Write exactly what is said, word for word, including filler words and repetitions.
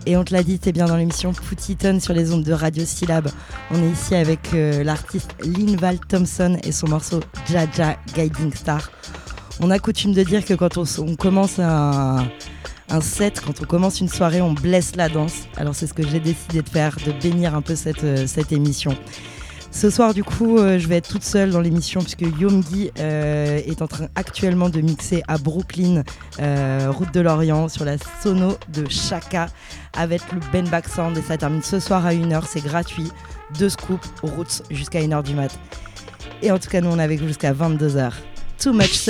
Et on te l'a dit, t'es bien dans l'émission Put-It-On sur les ondes de Radio Syllab. On est ici avec euh, l'artiste Linval Thompson et son morceau Jaja Guiding Star. On a coutume de dire que quand on, on commence un, un set, quand on commence une soirée, on blesse la danse. Alors c'est ce que j'ai décidé de faire, de bénir un peu cette, euh, cette émission. Ce soir, du coup, euh, je vais être toute seule dans l'émission puisque Yomgi euh, est en train actuellement de mixer à Brooklyn, euh, route de l'Orient, sur la sono de Chaka avec le Ben Back Sound. Et ça termine ce soir à une heure, c'est gratuit. Deux scoops, roots jusqu'à une heure du mat. Et en tout cas, nous, on est avec vous jusqu'à vingt-deux heures. Too much.